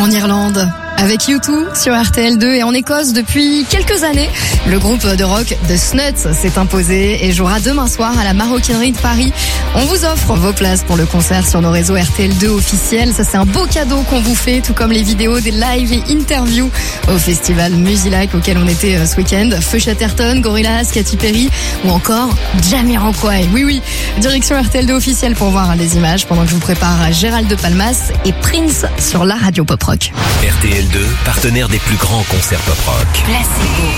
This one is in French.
En Irlande, avec U2 sur RTL2 et en Écosse depuis quelques années, le groupe de rock The Snuts s'est imposé et jouera demain soir à la Maroquinerie de Paris. On vous offre vos places pour le concert sur nos réseaux RTL2 officiels. Ça, c'est un beau cadeau qu'on vous fait, tout comme les vidéos des lives et interviews au festival Musilac auquel on était ce week-end. Feu Chatterton, Gorillaz, Katy Perry ou encore Jamiroquai. Oui, direction RTL2 officiel pour voir les images pendant que je vous prépare Gérald de Palmas et Prince sur la radio pop rock. RTL2, partenaire des plus grands concerts pop rock. Placebo.